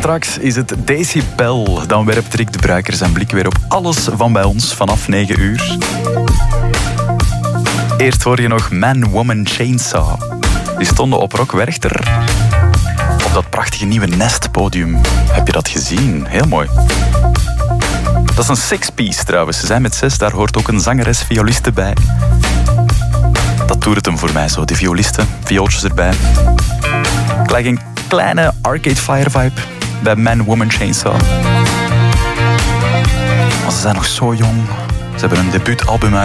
Straks is het Decibel. Dan werpt Rick de Bruiker zijn blik weer op alles van bij ons vanaf 9 uur. Eerst hoor je nog Man, Woman, Chainsaw. Die stonden op Rock Werchter. Op dat prachtige nieuwe Nest-podium. Heb je dat gezien? Heel mooi. Dat is een six-piece trouwens. Ze zijn met 6, daar hoort ook een zangeres-violiste bij. Dat doet het hem voor mij zo. De violisten, viooltjes erbij. Krijg een kleine Arcade Fire vibe bij Man, Woman, Chainsaw. Maar ze zijn nog zo jong. Ze hebben een debuutalbum uit.